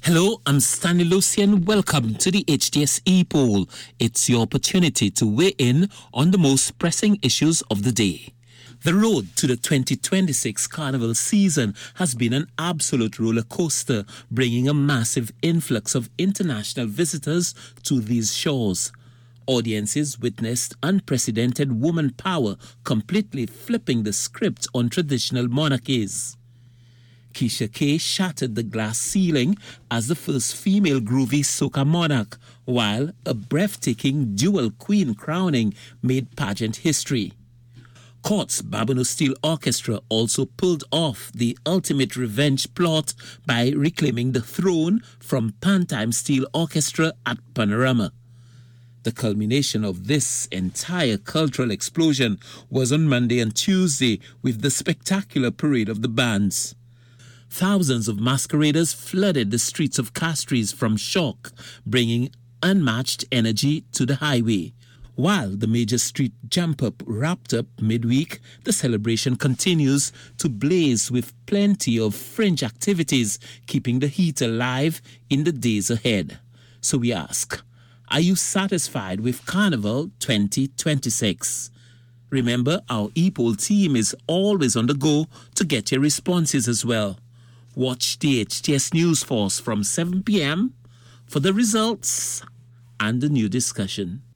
Hello, I'm Stanley Lucian. Welcome to the HTS e-poll. It's your opportunity to weigh in on the most pressing issues of the day. The road to the 2026 Carnival season has been an absolute roller coaster, bringing a massive influx of international visitors to these shores. Audiences witnessed unprecedented woman power completely flipping the script on traditional monarchies. Keisha K shattered the glass ceiling as the first female groovy soca monarch, while a breathtaking dual queen crowning made pageant history. Court's Babano Steel Orchestra also pulled off the ultimate revenge plot by reclaiming the throne from Pantime Steel Orchestra at Panorama. The culmination of this entire cultural explosion was on Monday and Tuesday with the spectacular parade of the bands. Thousands of masqueraders flooded the streets of Castries from shock, bringing unmatched energy to the highway. While the major street jump-up wrapped up midweek, the celebration continues to blaze with plenty of fringe activities, keeping the heat alive in the days ahead. So we ask, are you satisfied with Carnival 2026? Remember, our e-poll team is always on the go to get your responses as well. Watch the HTS News Force from 7 p.m. for the results and the new discussion.